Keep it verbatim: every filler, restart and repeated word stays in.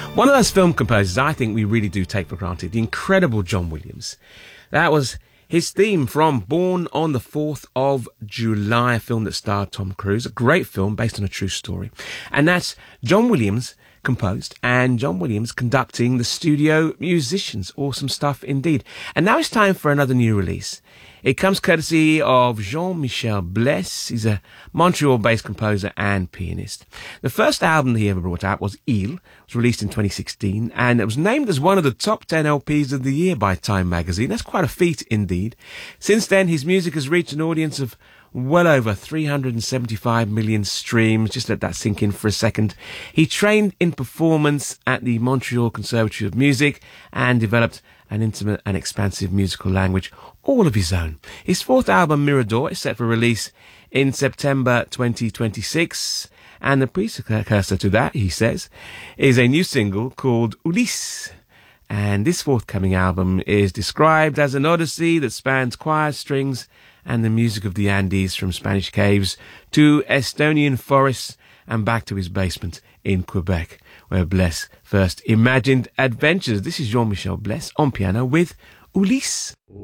One of those film composers I think we really do take for granted, the incredible John Williams. That was his theme from Born on the fourth of July, a film that starred Tom Cruise, a great film based on a true story. And that's John Williams composed and John Williams conducting the studio musicians. Awesome stuff indeed. And now it's time for another new release. It comes courtesy of Jean-Michel Bless. He's a Montreal-based composer and pianist. The first album that he ever brought out was Il. It was released in twenty sixteen, and it was named as one of the top ten L Ps of the year by Time magazine. That's quite a feat indeed. Since then, his music has reached an audience of well over three hundred seventy-five million streams. Just let that sink in for a second. He trained in performance at the Montreal Conservatory of Music and developed an intimate and expansive musical language all of his own. His fourth album, Mirador, is set for release in September twenty twenty-six, and the precursor to that, he says, is a new single called Ulysse. And this forthcoming album is described as an odyssey that spans choir strings and the music of the Andes, from Spanish caves to Estonian forests and back to his basement in Quebec, where Bless first imagined adventures. This is Jean-Michel Bless on piano with Ulysse.